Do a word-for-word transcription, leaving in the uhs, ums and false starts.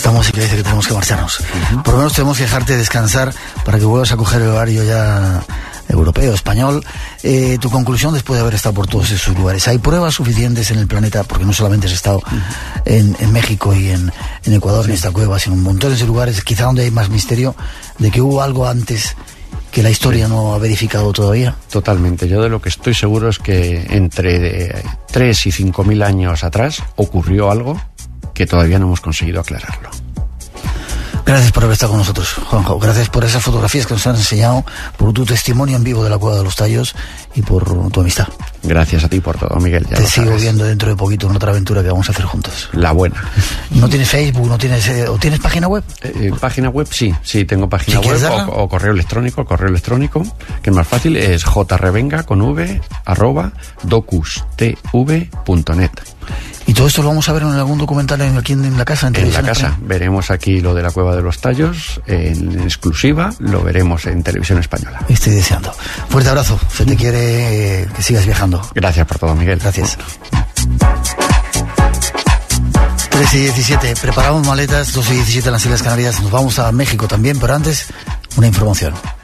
esta música dice que tenemos que marcharnos. Uh-huh. Por lo menos tenemos que dejarte descansar para que vuelvas a coger el horario ya europeo, español. Eh, tu conclusión después de haber estado por todos esos lugares. ¿Hay pruebas suficientes en el planeta? Porque no solamente has estado uh-huh. en, en México y en, en Ecuador, sí. en esta cueva, sino en montones de lugares, quizá donde hay más misterio, de que hubo algo antes que la historia sí. no ha verificado todavía. Totalmente. Yo de lo que estoy seguro es que entre tres y cinco mil años atrás ocurrió algo que todavía no hemos conseguido aclararlo. Gracias por haber estado con nosotros, Juanjo. Gracias por esas fotografías que nos han enseñado, por tu testimonio en vivo de la Cueva de los Tallos y por tu amistad. Gracias a ti por todo, Miguel. Ya Te sigo sabes. viendo dentro de poquito en otra aventura que vamos a hacer juntos. La buena. ¿No tienes Facebook? ¿No tienes eh, o tienes página web? Eh, página web, sí. Sí, tengo página web o, o correo electrónico. Correo electrónico, que es más fácil, es jrevenga con v arroba docustv punto net. ¿Y todo esto lo vamos a ver en algún documental en, aquí en, en la casa? En, en la casa. Española? Veremos aquí lo de la Cueva de los Tallos en exclusiva, lo veremos en televisión española. Estoy deseando. Fuerte abrazo, se te quiere, eh, que sigas viajando. Gracias por todo, Miguel. Gracias. tres y diecisiete, preparamos maletas, dos y diecisiete en las Islas Canarias, nos vamos a México también, pero antes, una información.